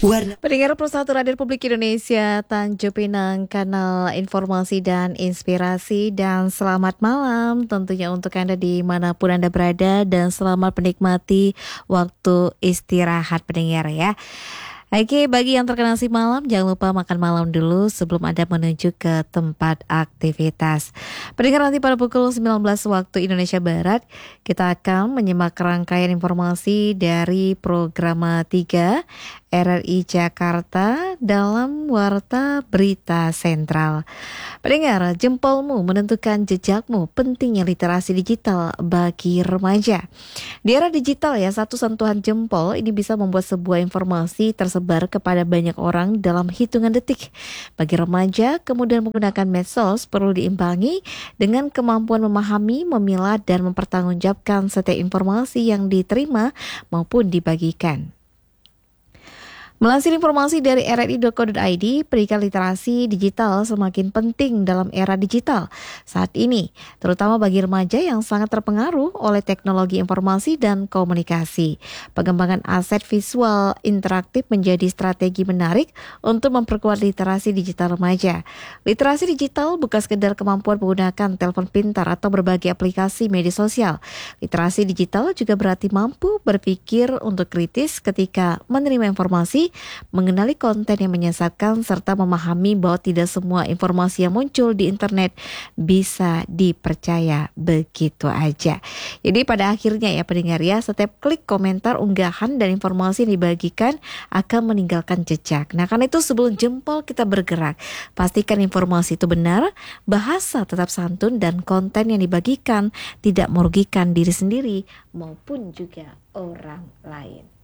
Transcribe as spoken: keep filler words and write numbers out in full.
Warna Pendengar Persatu Radio Republik Indonesia Tanjung Pinang, kanal informasi dan inspirasi, dan selamat malam tentunya untuk Anda dimanapun Anda berada, dan selamat menikmati waktu istirahat pendengar ya. Oke, bagi yang terkena si malam, jangan lupa makan malam dulu sebelum Anda menuju ke tempat aktivitas. Pendengar, nanti pada pukul sembilan belas waktu Indonesia Barat, kita akan menyimak rangkaian informasi dari program tiga R R I Jakarta dalam Warta Berita Sentral. Pendengar, jempolmu menentukan jejakmu, pentingnya literasi digital bagi remaja. Di era digital ya, satu sentuhan jempol ini bisa membuat sebuah informasi tersebar kepada banyak orang dalam hitungan detik. Bagi remaja, kemudian menggunakan medsos perlu diimbangi dengan kemampuan memahami, memilah, dan mempertanggungjawabkan setiap informasi yang diterima maupun dibagikan. Melansir informasi dari r r i titik co titik i d, pendidikan literasi digital semakin penting dalam era digital saat ini, terutama bagi remaja yang sangat terpengaruh oleh teknologi informasi dan komunikasi. Pengembangan aset visual interaktif menjadi strategi menarik untuk memperkuat literasi digital remaja. Literasi digital bukan sekedar kemampuan menggunakan telepon pintar atau berbagai aplikasi media sosial. Literasi digital juga berarti mampu berpikir untuk kritis ketika menerima informasi, mengenali konten yang menyesatkan, serta memahami bahwa tidak semua informasi yang muncul di internet bisa dipercaya begitu aja. Jadi pada akhirnya ya pendengar ya, setiap klik komentar, unggahan, dan informasi yang dibagikan akan meninggalkan jejak. Nah, karena itu sebelum jempol kita bergerak, pastikan informasi itu benar, bahasa tetap santun, dan konten yang dibagikan tidak merugikan diri sendiri maupun juga orang lain.